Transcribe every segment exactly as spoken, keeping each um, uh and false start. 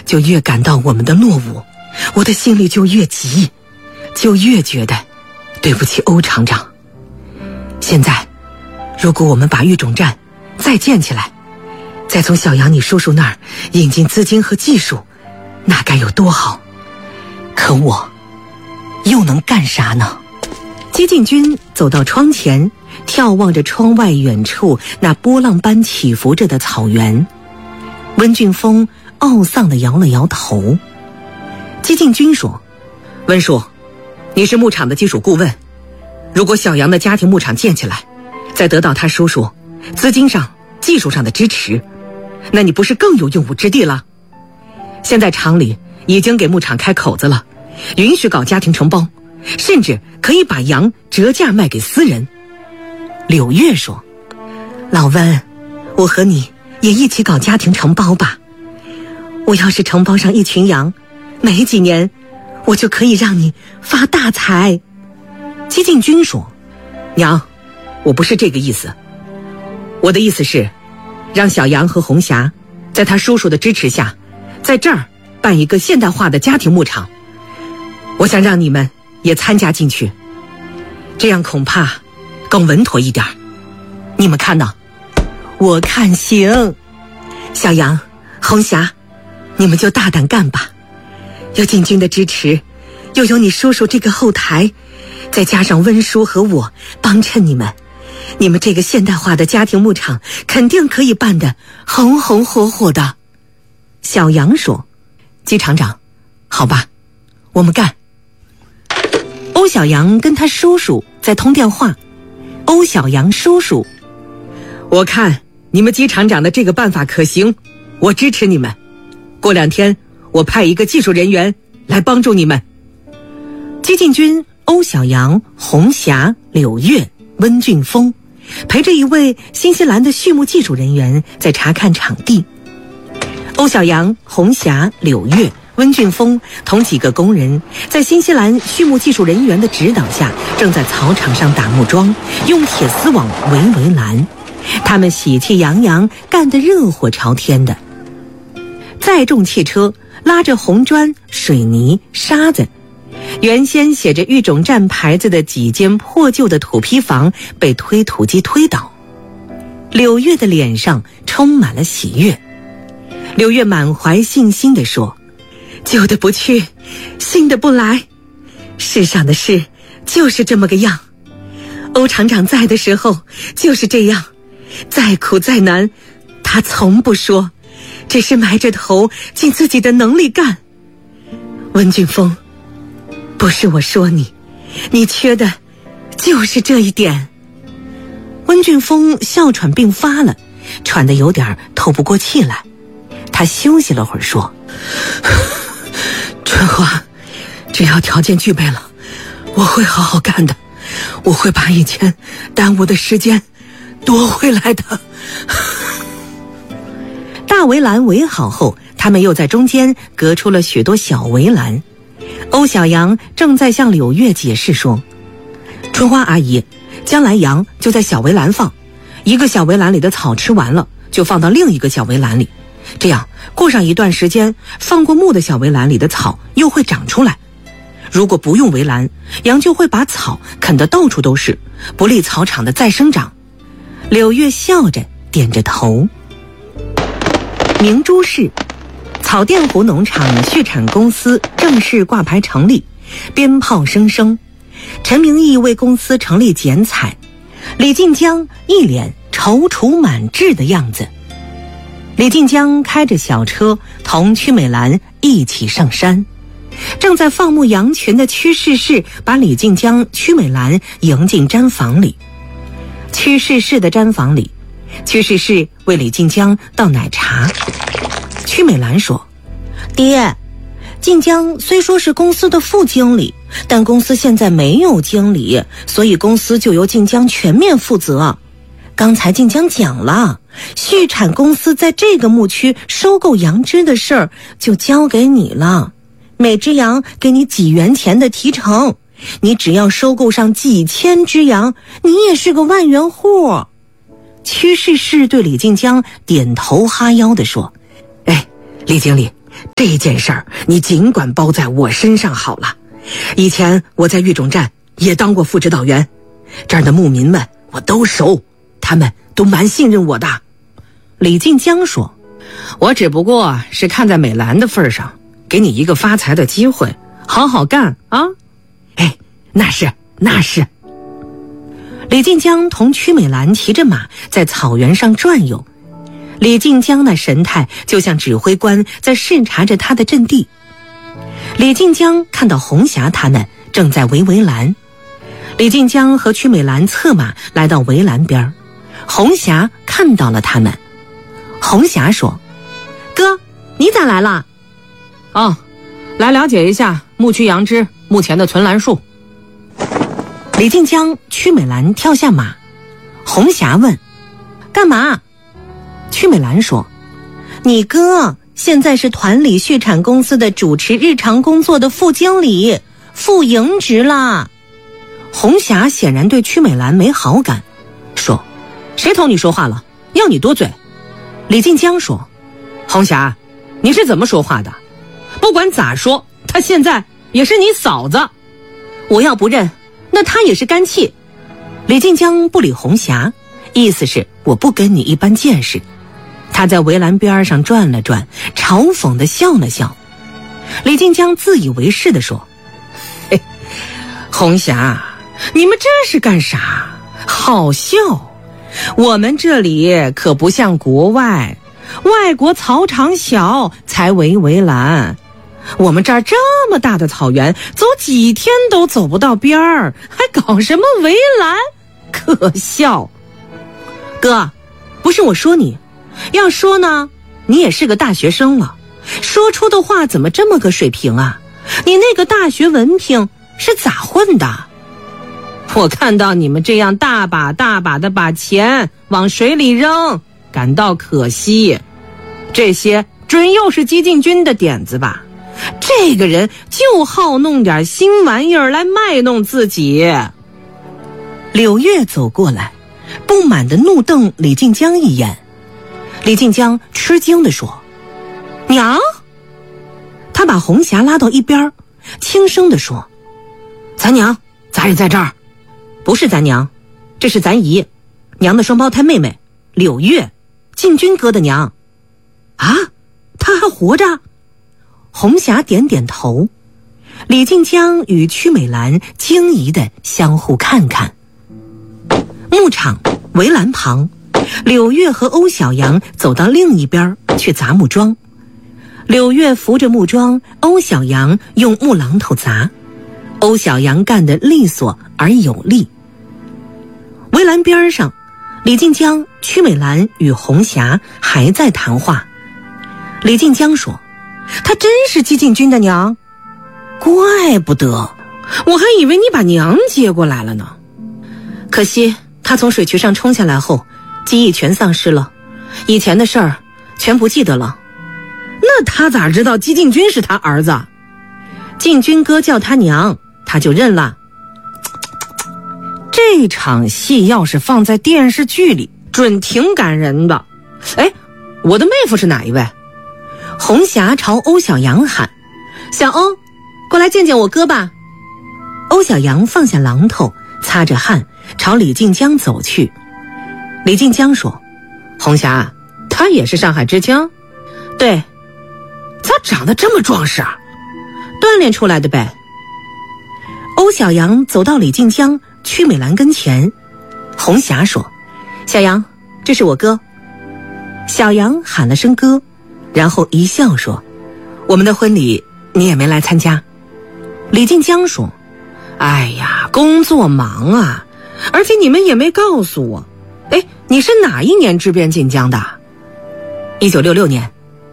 就越感到我们的落伍，我的心里就越急，就越觉得对不起欧厂长。现在如果我们把育种站再建起来，再从小杨你叔叔那儿引进资金和技术，那该有多好。可我又能干啥呢？激进军走到窗前，眺望着窗外远处那波浪般起伏着的草原。温俊峰懊丧地摇了摇头。激进军说，温叔，你是牧场的技术顾问，如果小杨的家庭牧场建起来，再得到他叔叔资金上技术上的支持，那你不是更有用武之地了？现在厂里已经给牧场开口子了，允许搞家庭承包，甚至可以把羊折价卖给私人。柳月说，老温，我和你也一起搞家庭承包吧。我要是承包上一群羊，没几年我就可以让你发大财。激进军说，娘，我不是这个意思，我的意思是让小杨和红霞在他叔叔的支持下，在这儿办一个现代化的家庭牧场，我想让你们也参加进去，这样恐怕更稳妥一点。你们看呢？我看行。小杨、红霞，你们就大胆干吧，有进军的支持，又有你叔叔这个后台，再加上温叔和我帮衬你们，你们这个现代化的家庭牧场肯定可以办得红红火火的。小杨说，季厂长，好吧，我们干。欧小杨跟他叔叔在通电话。欧小杨叔叔，我看你们季厂长的这个办法可行，我支持你们。过两天我派一个技术人员来帮助你们。激进军欧小杨、红霞、柳月、温俊峰陪着一位新西兰的畜牧技术人员在查看场地。欧小杨、红霞、柳月、温俊峰同几个工人在新西兰畜牧技术人员的指导下，正在草场上打木桩，用铁丝网围围栏。他们喜气洋洋，干得热火朝天的。载重汽车拉着红砖、水泥、沙子，原先写着育种站牌子的几间破旧的土坯房被推土机推倒。柳月的脸上充满了喜悦。柳月满怀信心地说，旧的不去，新的不来，世上的事就是这么个样。欧厂长在的时候就是这样，再苦再难他从不说，只是埋着头尽自己的能力干。温俊峰，不是我说你，你缺的就是这一点。温俊峰哮喘病发了，喘得有点透不过气来。他休息了会儿说，春花，只要条件具备了，我会好好干的，我会把以前耽误的时间夺回来的。大围栏围好后，他们又在中间隔出了许多小围栏。欧小杨正在向柳月解释说，春花阿姨，将来羊就在小围栏放，一个小围栏里的草吃完了，就放到另一个小围栏里，这样过上一段时间，放过牧的小围栏里的草又会长出来。如果不用围栏，羊就会把草啃得到处都是，不利草场的再生长。柳月笑着点着头。明珠市草甸湖农场畜产公司正式挂牌成立，鞭炮声声，陈明义为公司成立剪彩，李晋江一脸踌躇满志的样子。李晋江开着小车同曲美兰一起上山，正在放牧羊群的屈世世把李晋江、曲美兰迎进毡房里。屈世世的毡房里，屈世世为李晋江倒奶茶。曲美兰说，爹，晋江虽说是公司的副经理，但公司现在没有经理，所以公司就由晋江全面负责。刚才晋江讲了，畜产公司在这个牧区收购羊只的事儿就交给你了，每只羊给你几元钱的提成，你只要收购上几千只羊，你也是个万元户。屈世世对李晋江点头哈腰地说，哎，李经理， 这件事儿你尽管包在我身上好了。以前我在育种站也当过副指导员，这儿的牧民们我都熟，他们都蛮信任我的。 李晋江说，我只不过是看在美兰的份上，给你一个发财的机会，好好干啊。 哎，那是那是。 李晋江同曲美兰骑着马在草原上转悠，李晋江那神态就像指挥官在视察着他的阵地。李晋江看到红霞他们正在围围栏，李晋江和曲美兰策马来到围栏边，红霞看到了他们。红霞说，哥，你咋来了？ 哦，来了解一下牧区杨枝目前的存栏数。 李晋江、曲美兰跳下马，红霞问，干嘛？曲美兰说，你哥现在是团里畜产公司的主持日常工作的副经理，副营职啦。红霞显然对曲美兰没好感，说，谁同你说话了？要你多嘴。李晋江说，红霞，你是怎么说话的？不管咋说，她现在也是你嫂子。我要不认，那她也是干气。李晋江不理红霞，意思是我不跟你一般见识。他在围栏边上转了转，嘲讽地笑了笑。李晋江自以为是地说，嘿，红霞，你们这是干啥？好笑，我们这里可不像国外，外国草场小才围围栏，我们这儿这么大的草原，走几天都走不到边儿，还搞什么围栏？可笑。哥，不是我说你，要说呢，你也是个大学生了，说出的话怎么这么个水平啊？你那个大学文凭是咋混的？我看到你们这样大把大把的把钱往水里扔，感到可惜。这些准又是激进军的点子吧？这个人就好弄点新玩意儿来卖弄自己。柳月走过来，不满地怒瞪李晋江一眼。李晋江吃惊地说，娘。他把红霞拉到一边，轻声地说，咱娘咋也在这儿？不是咱娘，这是咱姨，娘的双胞胎妹妹柳月，晋军哥的娘。啊，她还活着？红霞点点头。李晋江与曲美兰惊疑地相互看看。牧场围栏旁，柳月和欧小阳走到另一边去砸木桩。柳月扶着木桩，欧小阳用木榔头砸，欧小阳干得利索而有力。围栏边上，李晋江、曲美兰与红霞还在谈话。李晋江说，她真是激进军的娘？怪不得，我还以为你把娘接过来了呢。可惜她从水渠上冲下来后，记忆全丧失了，以前的事儿全不记得了。那他咋知道激进军是他儿子？晋军哥叫他娘，他就认了。这场戏要是放在电视剧里，准挺感人的。哎，我的妹夫是哪一位？红霞朝欧小阳喊，小欧，过来见见我哥吧。欧小阳放下榔头，擦着汗朝李晋江走去。李晋江说，红霞，他也是上海知青？对。咋长得这么壮实啊？锻炼出来的呗。欧小阳走到李晋江、曲美兰跟前，红霞说，小阳，这是我哥。小阳喊了声哥，然后一笑说，我们的婚礼你也没来参加。李晋江说，哎呀，工作忙啊，而且你们也没告诉我。哎，你是哪一年支边晋江的？一九六六年。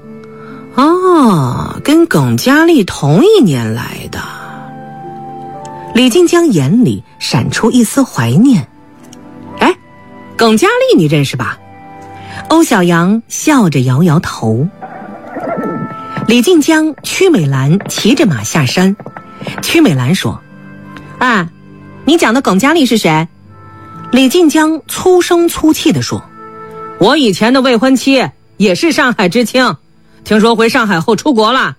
哦，跟耿佳丽同一年来的。李晋江眼里闪出一丝怀念。哎，耿佳丽你认识吧？欧小阳笑着摇摇头。李晋江、曲美兰骑着马下山。曲美兰说，啊，你讲的耿佳丽是谁？李晋江粗声粗气地说，我以前的未婚妻也是上海知青， 听说回上海后出国了。